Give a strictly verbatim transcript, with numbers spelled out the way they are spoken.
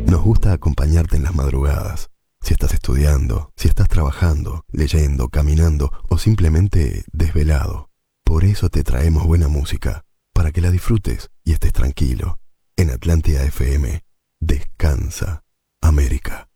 Nos gusta acompañarte en las madrugadas. Si estás estudiando, si estás trabajando, leyendo, caminando o simplemente desvelado. Por eso te traemos buena música, para que la disfrutes y estés tranquilo. En Atlántida F M, Descansa América.